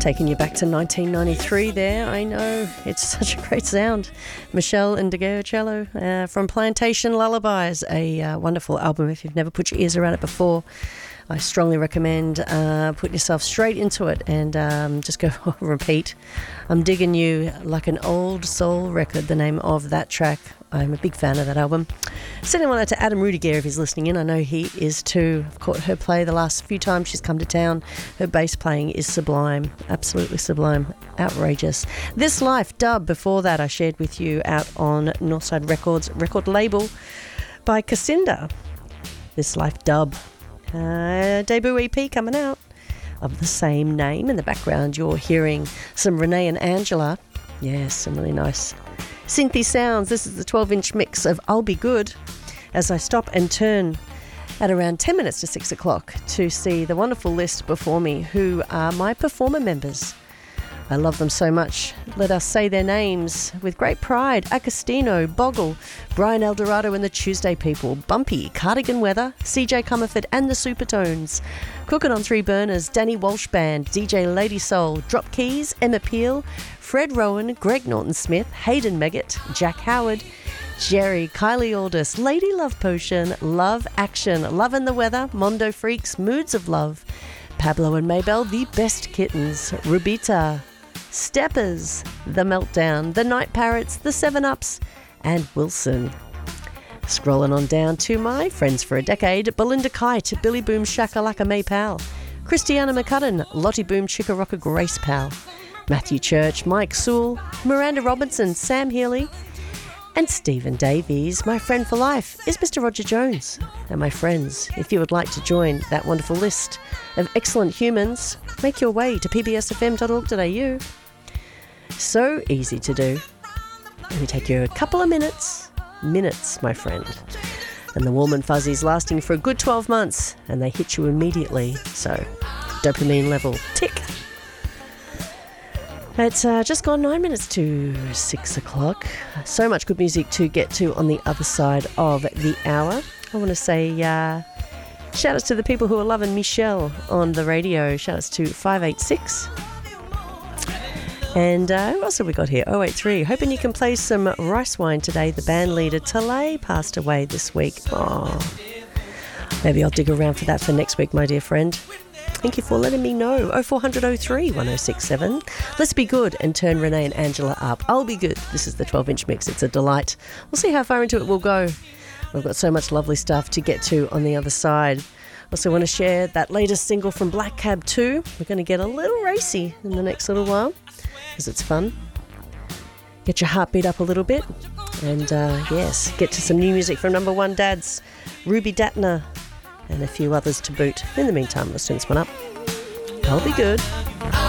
Taking you back to 1993 there. I know, it's such a great sound. Michelle Indegocello from Plantation Lullabies, a wonderful album. If you've never put your ears around it before, I strongly recommend putting yourself straight into it and just go repeat. I'm Digging You Like an Old Soul Record, the name of that track. I'm a big fan of that album. Sending one out to Adam Rudiger if he's listening in. I know he is too. I've caught her play the last few times she's come to town. Her bass playing is sublime, absolutely sublime, outrageous. This Life dub before that I shared with you out on Northside Records record label by Cassinda. This Life dub. Debut EP coming out of the same name. In the background you're hearing some Renee and Angela. Yes, some really nice synthy sounds. This is the 12-inch mix of I'll Be Good as I stop and turn at around 10 minutes to 6 o'clock to see the wonderful list before me who are my performer members. I love them so much. Let us say their names with great pride. Agostino, Boggle, Brian Eldorado and the Tuesday People, Bumpy, Cardigan Weather, CJ Comerford and the Supertones, Cooking on Three Burners, Danny Walsh Band, DJ Lady Soul, Drop Keys, Emma Peel, Fred Rowan, Greg Norton-Smith, Hayden Megget, Jack Howard, Jerry, Kylie Aldis, Lady Love Potion, Love Action, Love and the Weather, Mondo Freaks, Moods of Love, Pablo and Maybell, The Best Kittens, Rubita, Steppers, The Meltdown, The Night Parrots, The 7-Ups, and Wilson. Scrolling on down to my friends for a decade, Belinda Kite, Billy Boom Shakalaka May Powell, Christiana McCudden, Lottie Boom Chickarocka Grace Powell, Matthew Church, Mike Sewell, Miranda Robinson, Sam Healy, and Stephen Davies. My friend for life is Mr. Roger Jones. And my friends, if you would like to join that wonderful list of excellent humans, make your way to pbsfm.org.au. So easy to do. It will take you a couple of minutes, my friend. And the warm and fuzzies lasting for a good 12 months, and they hit you immediately. So, dopamine level tick. It's just gone 9 minutes to 6 o'clock. So much good music to get to on the other side of the hour. I want to say shout outs to the people who are loving Michelle on the radio. Shout outs to 586. And who else have we got here? 083. Hoping you can play some Rice Wine today. The band leader Talay passed away this week. Oh, maybe I'll dig around for that for next week, my dear friend. Thank you for letting me know. 0400 03 1067. Let's be good and turn Renee and Angela up. I'll be good. This is the 12-inch mix. It's a delight. We'll see how far into it we'll go. We've got so much lovely stuff to get to on the other side. Also want to share that latest single from Black Cab 2. We're going to get a little racy in the next little while because it's fun. Get your heartbeat up a little bit. And yes, get to some new music from Number One Dads, Ruby Datner, and a few others to boot. In the meantime, let's turn this one up. I'll be good.